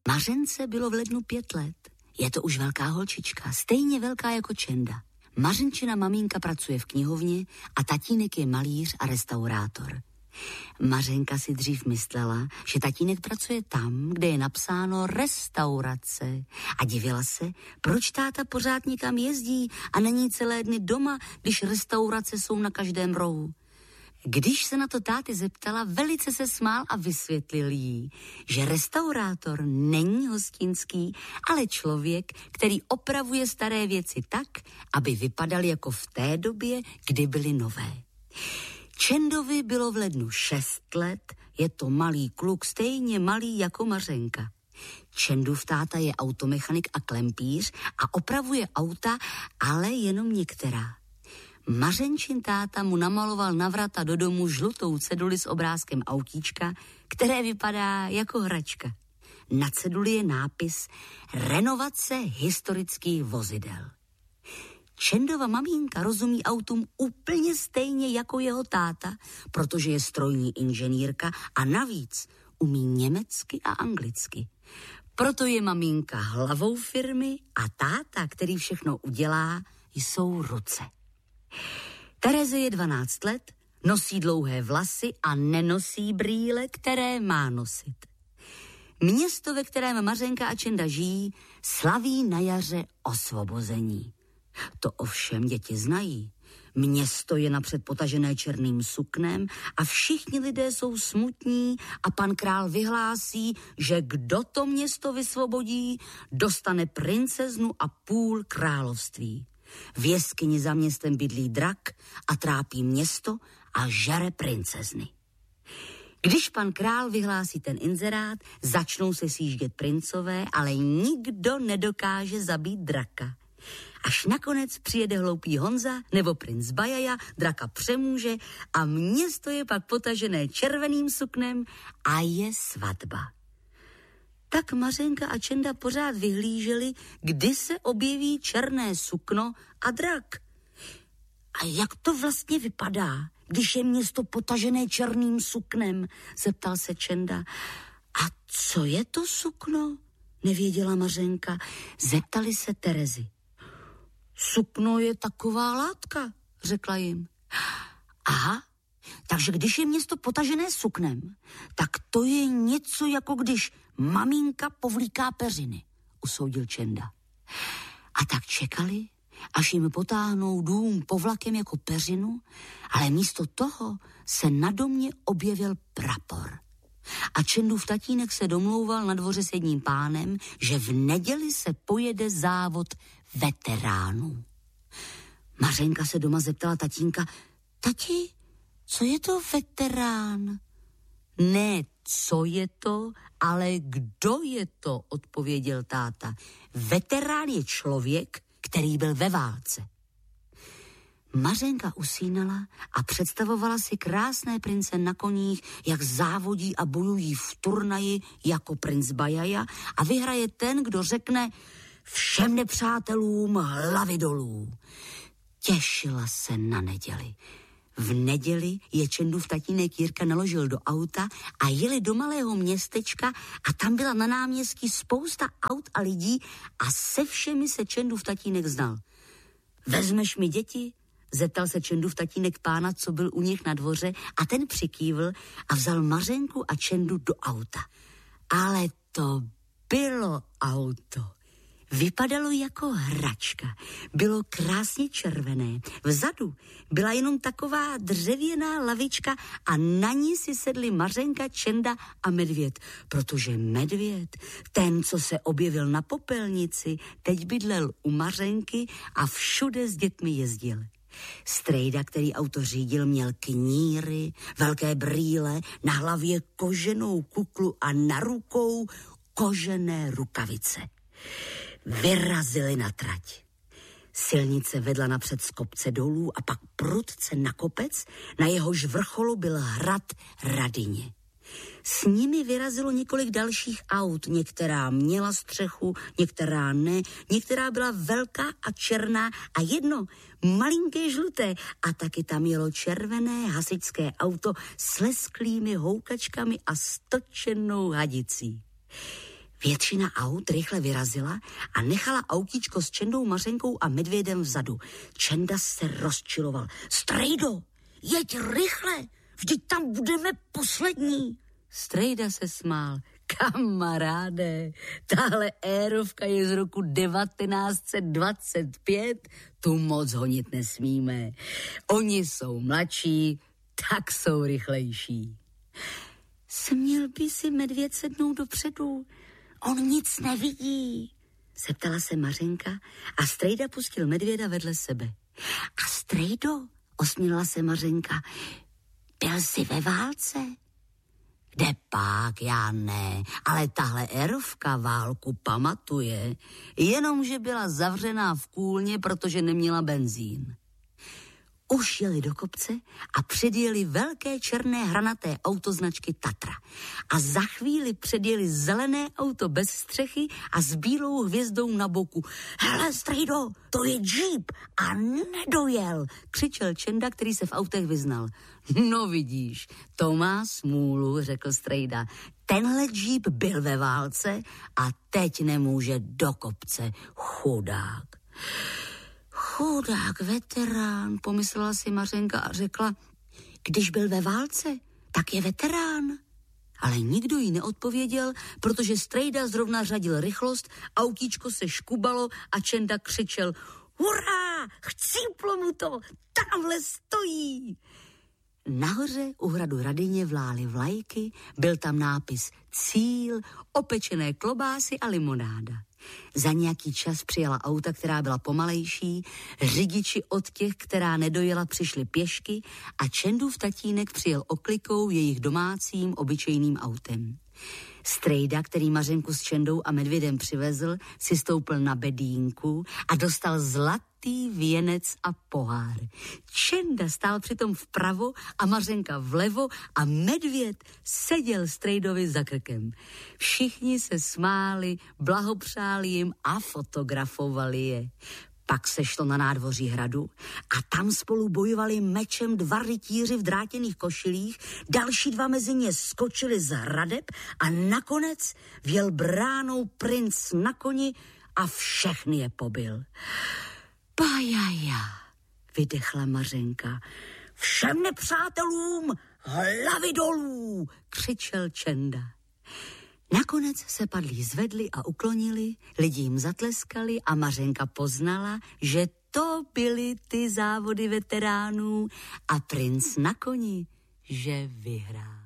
Mařence bylo v lednu 5 let. Je to už velká holčička, stejně velká jako Čenda. Mařenčina maminka pracuje v knihovně a tatínek je malíř a restaurátor. Mařenka si dřív myslela, že tatínek pracuje tam, kde je napsáno restaurace a divila se, proč táta pořád někam jezdí a není celé dny doma, když restaurace jsou na každém rohu. Když se na to táty zeptala, velice se smál a vysvětlil jí, že restaurátor není hostinský, ale člověk, který opravuje staré věci tak, aby vypadaly jako v té době, kdy byly nové. Čendovi bylo v lednu 6 let, je to malý kluk, stejně malý jako Mařenka. Čendův táta je automechanik a klempíř a opravuje auta, ale jenom některá. Mařenčin táta mu namaloval na vrata do domu žlutou ceduli s obrázkem autíčka, které vypadá jako hračka. Na ceduli je nápis Renovace historických vozidel. Čendova maminka rozumí autům úplně stejně jako jeho táta, protože je strojní inženýrka a navíc umí německy a anglicky. Proto je maminka hlavou firmy a táta, který všechno udělá, jsou ruce. Tereze je 12 let, nosí dlouhé vlasy a nenosí brýle, které má nosit. Město, ve kterém Mařenka a Čenda žijí, slaví na jaře osvobození. To ovšem děti znají. Město je napřed potažené černým suknem a všichni lidé jsou smutní a pan král vyhlásí, že kdo to město vysvobodí, dostane princeznu a půl království. V jeskyni za městem bydlí drak a trápí město a žere princezny. Když pan král vyhlásí ten inzerát, začnou se sjíždět princové, ale nikdo nedokáže zabít draka. Až nakonec přijede hloupý Honza nebo princ Bajaja, draka přemůže a město je pak potažené červeným suknem a je svatba. Tak Mařenka a Čenda pořád vyhlíželi, kdy se objeví černé sukno a drak. A jak to vlastně vypadá, když je město potažené černým suknem, zeptal se Čenda. A co je to sukno? Nevěděla Mařenka. Zeptali se Terezy. Sukno je taková látka, řekla jim. Aha, takže když je město potažené suknem, tak to je něco jako když maminka povlíká peřiny, usoudil Čenda. A tak čekali, až jim potáhnou dům povlakem jako peřinu, ale místo toho se na domě objevil prapor. A Čendův tatínek se domlouval na dvoře s jedním pánem, že v neděli se pojede závod veteránů. Mařenka se doma zeptala tatínka, tati, co je to veterán? Ne, co je to, ale kdo je to, odpověděl táta. Veterán je člověk, který byl ve válce. Mařenka usínala a představovala si krásné prince na koních, jak závodí a bojují v turnaji jako princ Bajaja a vyhraje ten, kdo řekne všem nepřátelům hlavy dolů. Těšila se na neděli. V neděli je Čendův tatínek Jirka naložil do auta a jeli do malého městečka a tam byla na náměstí spousta aut a lidí a se všemi se Čendův tatínek znal. Vezmeš mi děti? Zeptal se Čendův tatínek pána, co byl u nich na dvoře a ten přikývl a vzal Mařenku a Čendu do auta. Ale to bylo auto. Vypadalo jako hračka, bylo krásně červené. Vzadu byla jenom taková dřevěná lavička a na ní si sedli Mařenka, Čenda a medvěd, protože medvěd, ten, co se objevil na popelnici, teď bydlel u Mařenky a všude s dětmi jezdil. Strejda, který auto řídil, měl kníry, velké brýle, na hlavě koženou kuklu a na rukou kožené rukavice. Vyrazili na trať. Silnice vedla napřed z kopce dolů a pak prudce na kopec, na jehož vrcholu byl hrad Radyně. S nimi vyrazilo několik dalších aut, některá měla střechu, některá ne, některá byla velká a černá a jedno malinké žluté a taky tam jelo červené hasičské auto s lesklými houkačkami a stočenou hadicí. Většina aut rychle vyrazila a nechala autíčko s Čendou, Mařenkou a medvědem vzadu. Čenda se rozčiloval. Strejdo, jeď rychle, vždyť tam budeme poslední. Strejda se smál. Kamaráde, tahle érovka je z roku 1925, tu moc honit nesmíme. Oni jsou mladší, tak jsou rychlejší. Směl by si medvěd sednout dopředu, on nic nevidí, zeptala se Mařenka a Strejda pustil medvěda vedle sebe. A Strejdo, osměla se Mařenka, byl jsi ve válce? Kde pak, já ne, ale tahle érovka válku pamatuje, jenomže byla zavřená v kůlně, protože neměla benzín. Už jeli do kopce a předjeli velké černé hranaté auto značky Tatra. A za chvíli předjeli zelené auto bez střechy a s bílou hvězdou na boku. Hele, Strejdo, to je džíp a nedojel, křičel Čenda, který se v autech vyznal. No vidíš, to má smůlu, řekl Strejda. Tenhle džíp byl ve válce a teď nemůže do kopce, chudák. Chudák veterán, pomyslela si Mařenka a řekla, když byl ve válce, tak je veterán. Ale nikdo jí neodpověděl, protože Strejda zrovna řadil rychlost, autíčko se škubalo a Čenda křičel, hurá, chcíplo mu to, tamhle stojí. Nahoře u hradu Radyně vlály vlajky, byl tam nápis Cíl, opečené klobásy a limonáda. Za nějaký čas přijela auta, která byla pomalejší, řidiči od těch, která nedojela, přišli pěšky a Čendův tatínek přijel oklikou jejich domácím obyčejným autem. Strejda, který Mařenku s Čendou a medvědem přivezl, si stoupil na bedínku a dostal zlatý věnec a pohár. Čenda stál přitom vpravo a Mařenka vlevo a medvěd seděl Strejdovi za krkem. Všichni se smáli, blahopřáli jim a fotografovali je. Pak se šlo na nádvoří hradu a tam spolu bojovali mečem 2 rytíři v drátěných košilích, další 2 mezi ně skočili z hradeb a nakonec vjel bránou princ na koni a všechny je pobil. Pajaja, vydechla Mařenka. Všem nepřátelům hlavy dolů, křičel Čenda. Nakonec se padlí zvedli a uklonili, lidi jim zatleskali a Mařenka poznala, že to byly ty závody veteránů a princ na koni, že vyhrál.